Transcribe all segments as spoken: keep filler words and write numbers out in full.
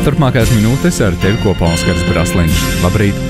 turpmākās minūtes ar tevi kopā Oskars Brasliņš. Labrīt!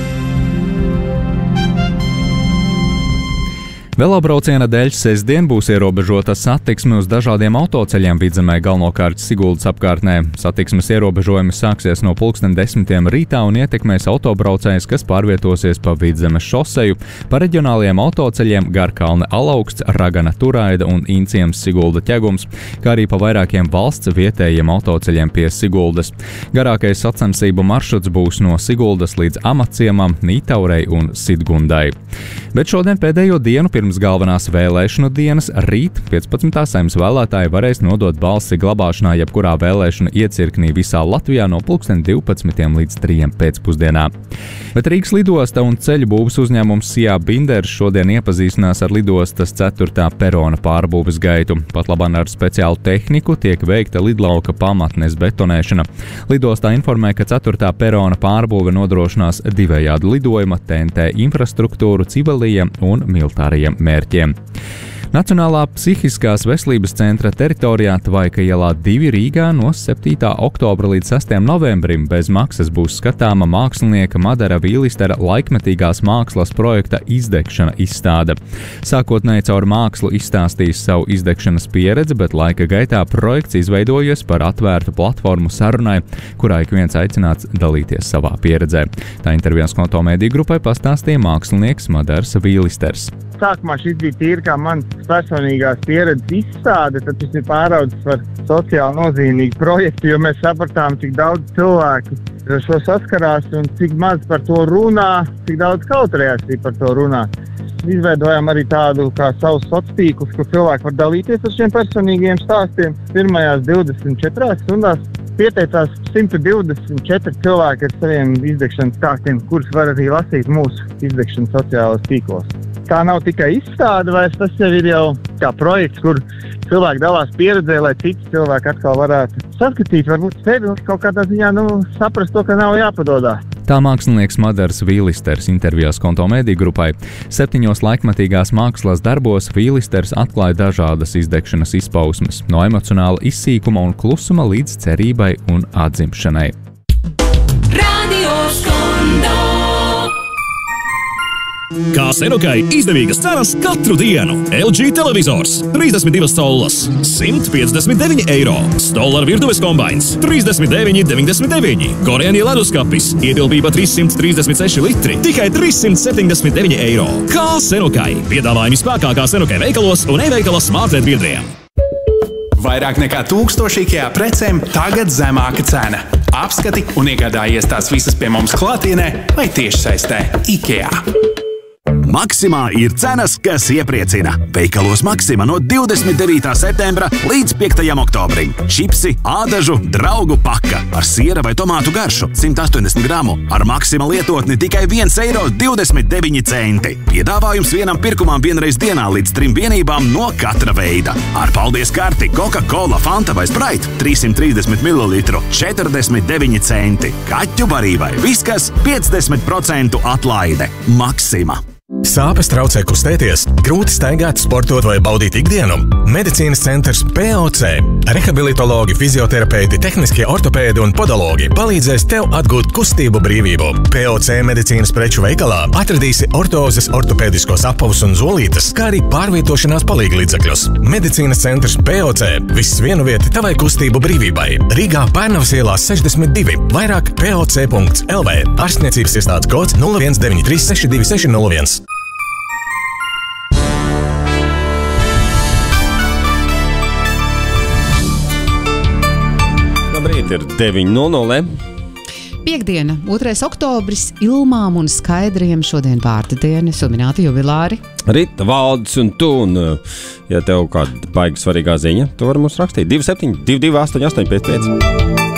Velobrauciena dēļ sestdien būs ierobežota satiksme uz dažādiem autoceļiem Vidzemē, galvenokārt Siguldas apkārtnē. Satiksmes ierobežojumi sāksies no pulksten desmitiem rītā un ietekmēs autobraucējus, kas pārvietosies pa Vidzemes šoseju, pa reģionālajiem autoceļiem Garkalne Alaugsts, Ragana Turaida un Inciems Sigulda ķegums, kā arī pa vairākiem valsts vietējiem autoceļiem pie Siguldas. Garākais sacensību maršruts būs no Siguldas līdz Amaciemam, Nītaurei un Sidgundai. Bet šodien pēdējo dienu pirms galvenās vēlēšanu dienas rīt piecpadsmitā Saeimas vēlētāji varēs nodot balsi glabāšanā jebkurā vēlēšanu iecirknī visā Latvijā no pulksten divpadsmitiem līdz trijiem pēcpusdienā. Bet Rīgas lidosta un ceļu būvs uzņēmums Sijā Binders šodien iepazīstinās ar lidostas ceturtā perona pārbūves gaitu. Pat labāk ar speciālu tehniku tiek veikta lidlauka pamatnes betonēšana. Lidostā informē, ka ceturtā perona pārbūve nodrošinās divējādu lidojuma T N T infrastruktūru civilajiem un militārajiem mērķiem. Nacionālā psihiskās veselības centra teritorijā Tvaika ielā divi Rīgā no septītā oktobra līdz sestajam novembrim bez maksas būs skatāma mākslinieka Madara Vīlistera laikmetīgās mākslas projekta izdegšana izstāde. Sākotnēji caur mākslu izstāstīs savu izdegšanas pieredzi, bet laika gaitā projekts izveidojies par atvērtu platformu sarunai, kurā ik viens aicināts dalīties savā pieredzē. Tā intervijās Konto mediju grupai pastāstīja mākslinieks Madars Vīlisters. Sākumā šis bija tīri kā man personīgās pieredzes izstāde, tad tas ir pāraudzis par sociāli nozīmīgu projektu, jo mēs sapratām, cik daudz cilvēku ar šo saskarās un cik maz par to runā, cik daudz kautrējās par to runā. Izveidojām arī tādu kā savus sociālos tīklus, kur cilvēki var dalīties ar šiem personīgiem stāstiem. Pirmajās divdesmit četrās stundās pieteicās simt divdesmit četri cilvēki ar saviem izdegšanas stāstiem, kurus var arī lasīt mūsu izdegšanas sociālos tīklos. Tā nav tikai izstāde, vairs tas jau ir jau kā projekts, kur cilvēki dalās pieredzē, lai citi cilvēki atkal varētu saskatīt, varbūt sevi un kaut kādā ziņā nu, saprast to, ka nav jāpadodā. Tā mākslinieks Madars Vīlisters intervijās Konto mediju grupai. Septiņos laikmetīgās mākslas darbos Vīlisters atklāja dažādas izdegšanas izpausmes, no emocionāla izsīkuma un klusuma līdz cerībai un atzimšanai. Radio Skondo. Kā Senukai izdevīgas cenas katru dienu. L G televizors trīsdesmit divas collas simt piecdesmit deviņi eiro. Stolar virtuves kombains trīsdesmit deviņi deviņdesmit deviņi. Koreānie leduskapis ietilpība trīssimt trīsdesmit seši litri tikai trīssimt septiņdesmit deviņi eiro. Kā Senukai piedāvājumi spēkā kā Senukai veikalos un e-veikala smartnet biedriem. Vairāk nekā tūkstoši IKEA precēm tagad zemāka cena. Apskati un iegādājies tās visas pie mums klātienē vai tiešsaistē. IKEA. Maksimā ir cenas, kas iepriecina. Veikalos Maksima no divdesmit devītā septembra līdz piektajam oktobrim. Čipsi, ādažu, draugu paka ar siera vai tomātu garšu simt astoņdesmit gramu ar Maksima lietotni tikai viens eiro divdesmit deviņi centi. Piedāvājums vienam pirkumam vienreiz dienā līdz trim vienībām no katra veida. Ar paldies karti Coca-Cola, Fanta vai Sprite trīssimt trīsdesmit mililitru četrdesmit deviņi centi. Kaķu barībai Viskas piecdesmit procentu atlaide. Maksima. Sāpes traucē kustēties, grūti staigāt, sportot vai baudīt ikdienu? Medicīnas centrs P O C. Rehabilitologi, fizioterapeiti, tehniskie ortopēdi un podologi palīdzēs tev atgūt kustību brīvību. P O C medicīnas preču veikalā atradīsi ortozes, ortopēdiskos apavus un zolītes, kā arī pārvietošanās palīglīdzekļus. Medicīnas centrs P O C. Viss vienu vieti tavai kustību brīvībai. Rīgā Pērnavas ielā sešdesmit divi. Vairāk P O C punkts L V. Ārstniecības iestādes kods nulle viens deviņi trīs seši divi seši nulle viens. Labrīt, ir deviņi nulle nulle. Piektdiena, otrais oktobris, ilmām un skaidriem šodien vārda diena, sumināti jubilāri. Rita, Valdis un tu, un ja tev kāda baiga svarīgā ziņa, tu vari mums rakstīt divi septiņi divi divi astoņi astoņi pieci pieci.